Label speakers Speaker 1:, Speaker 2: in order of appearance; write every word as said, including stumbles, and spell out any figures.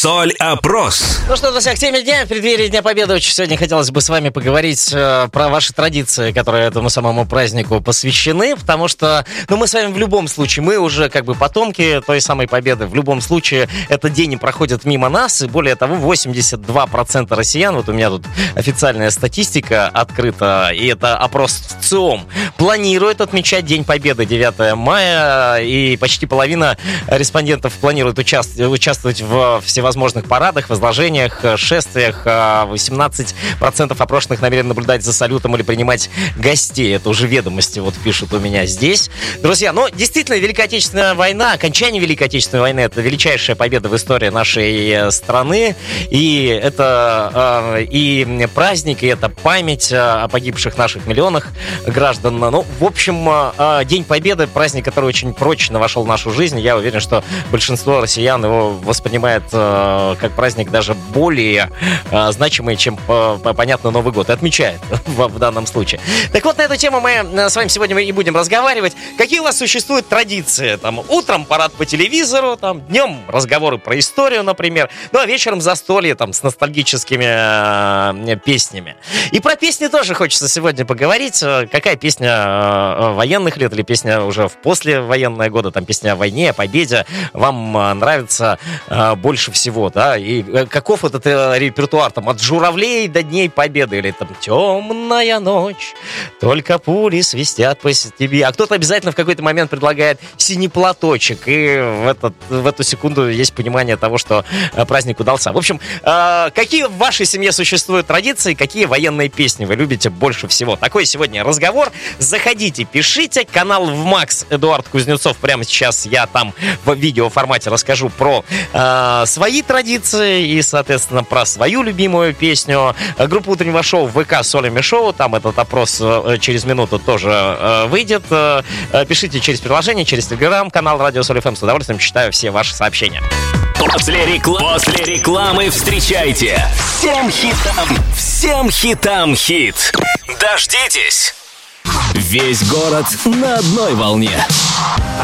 Speaker 1: Соль-опрос.
Speaker 2: Ну что, друзья, к теме дня, в преддверии Дня Победы, очень сегодня хотелось бы с вами поговорить э, про ваши традиции, которые этому самому празднику посвящены, потому что, ну, мы с вами в любом случае, мы уже как бы потомки той самой Победы, в любом случае этот день не проходит мимо нас, и более того, восемьдесят два процента россиян, вот у меня тут официальная статистика открыта, и это опрос ЦИОМ, планирует отмечать День Победы девятого мая, и почти половина респондентов планирует участвовать, участвовать в всевозможных парадах, возложениях, шествиях. восемнадцать процентов опрошенных намерены наблюдать за салютом или принимать гостей. Это уже ведомости вот пишут у меня здесь. Друзья, ну, действительно, Великая Отечественная война, окончание Великой Отечественной войны — это величайшая победа в истории нашей страны. И это э, и праздник, и это память о погибших наших миллионах граждан. Ну, в общем, э, День Победы — праздник, который очень прочно вошел в нашу жизнь. Я уверен, что большинство россиян его воспринимает э, как праздник даже более э, значимый, чем, э, понятно, Новый год. И отмечает в, в данном случае. Так вот, на эту тему мы с вами сегодня и будем разговаривать. Какие у вас существуют традиции? Там, утром парад по телевизору, там, днем разговоры про историю, например. Ну, а вечером застолье там, с ностальгическими э, песнями. И про песни тоже хочется сегодня поговорить. Какая песня э, военных лет или песня уже в послевоенные годы, там, песня о войне, о победе вам э, нравится э, больше всего, да? И э, каков этот э, репертуар, там, от журавлей до Дней Победы, или там темная ночь, только пули свистят по тебе. А кто-то обязательно в какой-то момент предлагает синий платочек, и в, этот, в эту секунду есть понимание того, что э, праздник удался. В общем, э, какие в вашей семье существуют традиции, какие военные песни вы любите больше всего? Такой сегодня разговор. Заходите, пишите. Канал в Макс Эдуард Кузнецов. Прямо сейчас я там в видеоформате расскажу про э, свои традиции и, соответственно, про свою любимую песню. Группа утреннего шоу ВК Солями Шоу. Там этот опрос э, через минуту тоже э, выйдет. Э, пишите через приложение, через Телеграм, канал Радио Соль эф эм. С удовольствием читаю все ваши сообщения.
Speaker 1: После, рекла... После рекламы встречайте всем хитам, всем хитам хит. Дождитесь. Весь город на одной волне.